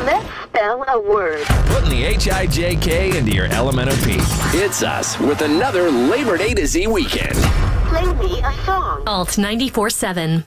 Let's spell a word. Putting the H-I-J-K into your Elemental-P. It's us with another Labor Day to Z weekend. Play me a song. Alt 94.7.